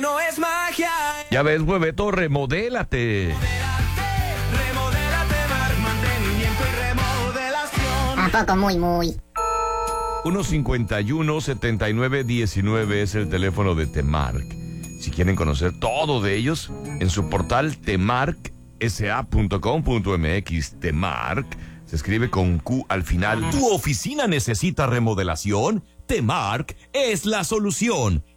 No es magia. Ya ves, hueveto, remodélate. Remodélate, Marc, mantenimiento y remodelación. Tampoco muy. 151-7919 es el teléfono de Temarc. Si quieren conocer todo de ellos, en su portal temarcsa.com.mx. Temarc se escribe con Q al final. ¿Tu oficina necesita remodelación? Temarc es la solución.